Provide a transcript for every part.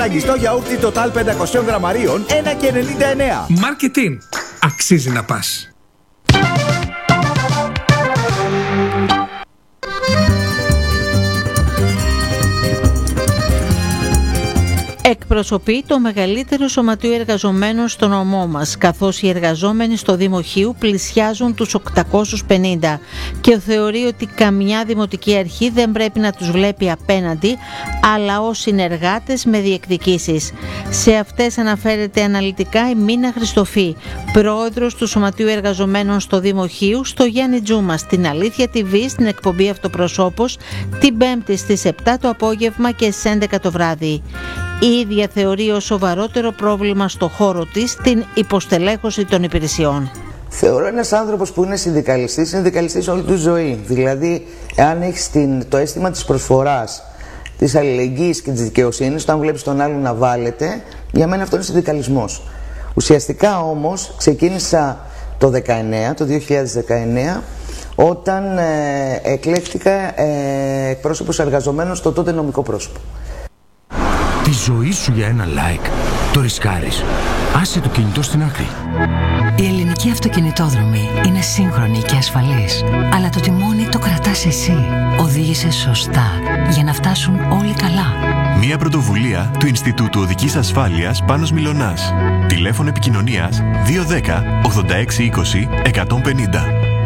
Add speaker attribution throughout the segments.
Speaker 1: Σφραγιστό γιαούρτι Total 500 γραμμαρίων 1,99.
Speaker 2: Μάρκετιν. Αξίζει να πας.
Speaker 3: Εκπροσωπεί το μεγαλύτερο σωματείο εργαζομένων στο νομό μας, καθώς οι εργαζόμενοι στο Δήμο Χίου πλησιάζουν τους 850 και θεωρεί ότι καμιά δημοτική αρχή δεν πρέπει να τους βλέπει απέναντι, αλλά ως συνεργάτες με διεκδικήσεις. Σε αυτές αναφέρεται αναλυτικά η Μίνα Χριστοφή, πρόεδρος του Σωματείου Εργαζομένων στο Δήμο Χίου, στο Γιάννη Τζούμα, στην Αλήθεια TV, στην εκπομπή Αυτοπροσώπος, την Πέμπτη στις 7 το απόγευμα και στις 11 το βράδυ. Η ίδια θεωρεί ως σοβαρότερο πρόβλημα στο χώρο της την υποστελέχωση των υπηρεσιών.
Speaker 4: Θεωρώ ένας άνθρωπος που είναι συνδικαλιστής όλη του ζωή. Δηλαδή, εάν έχεις το αίσθημα της προσφοράς, της αλληλεγγύης και της δικαιοσύνης, όταν βλέπεις τον άλλον να βάλετε, για μένα αυτό είναι συνδικαλισμός. Ουσιαστικά όμως ξεκίνησα το 2019, όταν εκλέχτηκα εκπρόσωπος εργαζομένων στο τότε νομικό πρόσωπο.
Speaker 5: Τη ζωή σου για ένα like το ρισκάρεις. Άσε το κινητό στην άκρη.
Speaker 6: Η ελληνική αυτοκινητόδρομη είναι σύγχρονη και ασφαλής, αλλά το τιμόνι το κρατάς εσύ. Οδήγησε σωστά για να φτάσουν όλοι καλά.
Speaker 7: Μια πρωτοβουλία του Ινστιτούτου Οδικής Ασφάλειας Πάνος Μιλωνάς. Τηλέφωνο επικοινωνίας 210 86 20 150.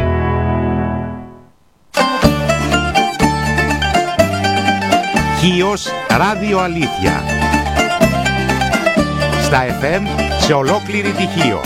Speaker 8: Χίος Ράδιο Αλήθεια. Στα FM σε ολόκληρη τη Χίο.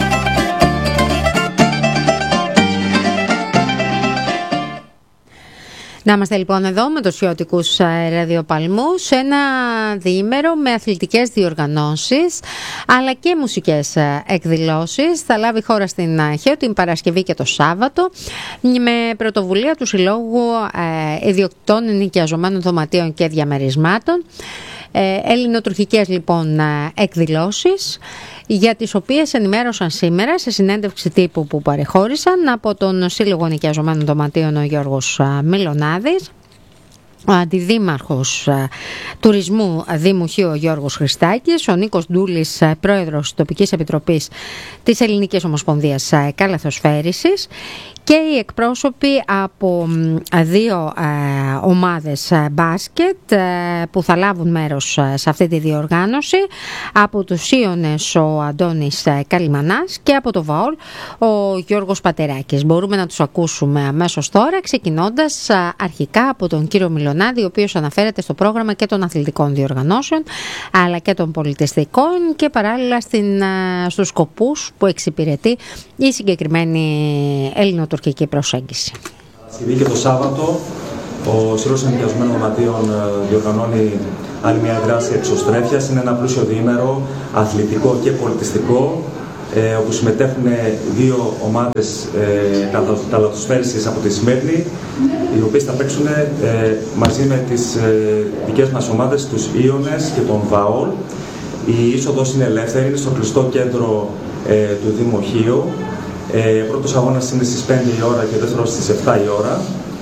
Speaker 9: Να είμαστε λοιπόν εδώ με τους Χιωτικούς ραδιοπαλμούς, ένα διήμερο με αθλητικές διοργανώσεις αλλά και μουσικές εκδηλώσεις. Θα λάβει χώρα στην Χίο την Παρασκευή και το Σάββατο με πρωτοβουλία του Συλλόγου Ιδιοκτητών Ενοικιαζομένων Δωματίων και Διαμερισμάτων. Ελληνοτουρκικές λοιπόν εκδηλώσεις, για τις οποίες ενημέρωσαν σήμερα σε συνέντευξη τύπου που παρεχώρησαν από τον Σύλλογο Ενοικιαζομένων Δωματίων ο Γιώργος Μιλωνάδης, ο Αντιδήμαρχος Τουρισμού Δήμου Χίου ο Γιώργος Χριστάκης, ο Νίκος Ντούλης, πρόεδρος της Τοπικής Επιτροπής της Ελληνικής Ομοσπονδίας Καλαθοσφαίρισης, και οι εκπρόσωποι από δύο ομάδες μπάσκετ που θα λάβουν μέρος σε αυτή τη διοργάνωση, από τους Ίωνες ο Αντώνης Καλιμανάς και από το ΒΑΟΛ ο Γιώργος Πατεράκης. Μπορούμε να τους ακούσουμε αμέσως τώρα, ξεκινώντας αρχικά από τον κύριο Μιλωνάδη, ο οποίος αναφέρεται στο πρόγραμμα και των αθλητικών διοργανώσεων αλλά και των πολιτιστικών και παράλληλα στους σκοπούς που εξυπηρετεί η συγκεκριμένη ελληνοτουρκική προσέγγιση.
Speaker 10: Παρασκευή και το Σάββατο ο Σύλλογος Ενοικιαζομένων Δωματίων διοργανώνει άλλη μια δράση εξωστρέφειας. Είναι ένα πλούσιο διήμερο αθλητικό και πολιτιστικό, όπου συμμετέχουν δύο ομάδες καλαθοσφαίρισης από τη Σμύρνη, οι οποίες θα παίξουν μαζί με τις δικές μας ομάδες, τους Ίωνες και τον ΒΑΟΛ. Η είσοδος είναι ελεύθερη, είναι στο κλειστό κέντρο του Δήμου Χίου. Πρώτος αγώνας είναι στις 5 η ώρα και δεύτερος στις 7 η ώρα.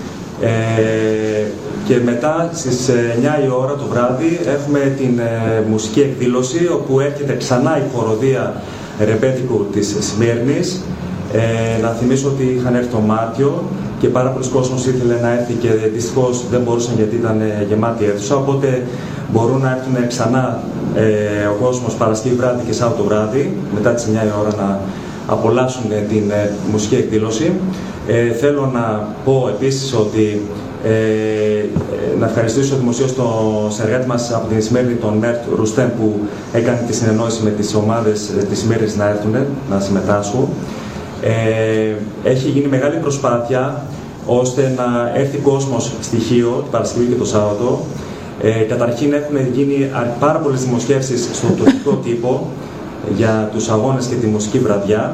Speaker 10: Και μετά στις 9 η ώρα το βράδυ έχουμε την μουσική εκδήλωση, όπου έρχεται ξανά η χοροδία ρεμπέτικου της Σμύρνης. Να θυμίσω ότι είχαν έρθει το Μάρτιο και πάρα πολλοί κόσμος ήθελε να έρθει και δυστυχώς δεν μπορούσαν γιατί ήταν γεμάτη αίθουσα, οπότε μπορούν να έρθουν ξανά ο κόσμος Παρασκευή βράδυ και Σάββατο βράδυ μετά τις 9 η ώρα να απολαύσουν την μουσική εκδήλωση. Θέλω να πω επίσης ότι να ευχαριστήσω δημοσίως τον συνεργάτη μας από την Σμύρνη, τον Μέρτ Ρουστέμ, που έκανε τη συνεννόηση με τις ομάδες της Σμύρνης να έρθουν να συμμετάσχουν. Έχει γίνει μεγάλη προσπάθεια ώστε να έρθει κόσμος στη Χίο την Παρασκευή και το Σάββατο. Καταρχήν έχουν γίνει πάρα πολλές δημοσιεύσεις στον τουρκικό τύπο για τους αγώνες και τη μουσική βραδιά.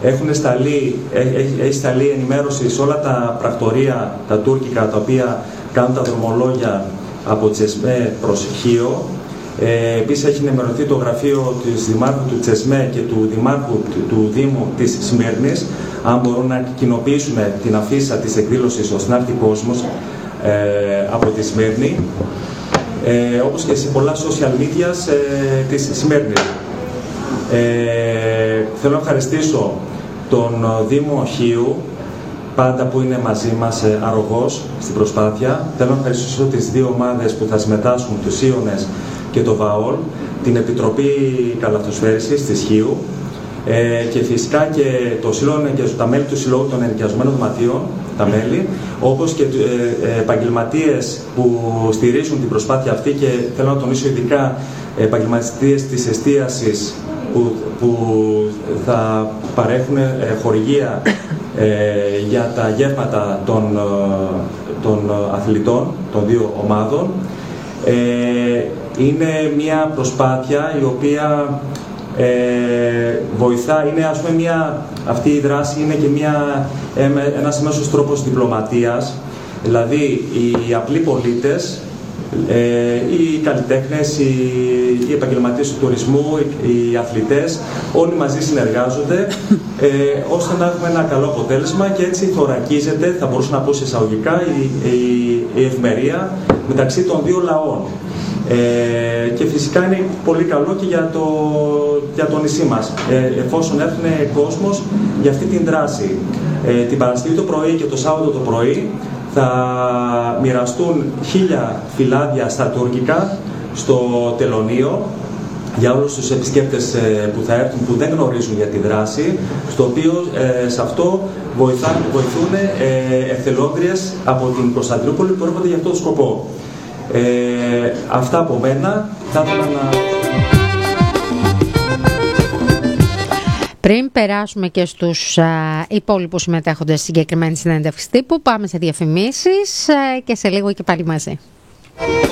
Speaker 10: Έχει σταλεί ενημέρωση σε όλα τα πρακτορεία, τα τουρκικά, τα οποία κάνουν τα δρομολόγια από Τσεσμέ προς Χίο. Επίσης έχει ενημερωθεί το γραφείο της Δημάρχου του Τσεσμέ και του Δημάρχου του Δήμου της Σμύρνης, αν μπορούν να κοινοποιήσουν την αφίσα της εκδήλωσης ώστε να έρθει κόσμος από τη Σμύρνη. όπως και σε πολλά social media της Σμύρνης. Θέλω να ευχαριστήσω τον Δήμο Χίου, πάντα που είναι μαζί μας αρρωγός στην προσπάθεια. Θέλω να ευχαριστήσω τις δύο ομάδες που θα συμμετάσχουν, τους Ίωνες και το ΒΑΟΛ, την Επιτροπή Καλαθοσφαίρισης της Χίου και φυσικά και το Σύλλογο, τα μέλη του Συλλόγου των Ενοικιαζομένων Δωματίων, τα μέλη, όπως και επαγγελματίες που στηρίζουν την προσπάθεια αυτή, και θέλω να τονίσω ειδικά επαγγελματίες της εστίασης που θα παρέχουν χορηγία για τα γεύματα των αθλητών των δύο ομάδων. Είναι μια προσπάθεια η οποία βοηθά, είναι ας πούμε αυτή η δράση είναι και ένας μέσος τρόπος διπλωματίας, δηλαδή οι απλοί πολίτες, οι καλλιτέχνες, οι επαγγελματίες του τουρισμού, οι αθλητές, όλοι μαζί συνεργάζονται ώστε να έχουμε ένα καλό αποτέλεσμα, και έτσι θωρακίζεται, θα μπορούσα να πω σε εισαγωγικά, η ευημερία μεταξύ των δύο λαών. Και φυσικά είναι πολύ καλό και για το νησί μας, εφόσον έρθουν κόσμος για αυτή την δράση. Την Παρασκευή το πρωί και το Σάββατο το πρωί θα μοιραστούν 1000 φυλάδια στα τουρκικά στο Τελωνείο για όλους τους επισκέπτες που θα έρθουν, που δεν γνωρίζουν για τη δράση, στο οποίο σε αυτό βοηθούν εθελόντριες από την Κωνσταντινούπολη που έρχονται για αυτό το σκοπό. Αυτά από μένα. Θα ήθελα να...
Speaker 9: Πριν περάσουμε και στους υπόλοιπους συμμετέχοντες στη συγκεκριμένη συνέντευξη τύπου, πάμε σε διαφημίσεις και σε λίγο και πάλι μαζί.